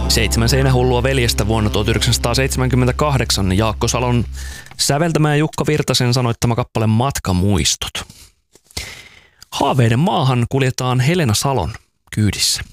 7 seinähullua veljestä vuonna 1978 Jaakko Salon säveltämä ja Jukka Virtasen sanoittama kappale Matkamuistot. Haaveiden maahan kuljetaan Helena Salon kyydissä.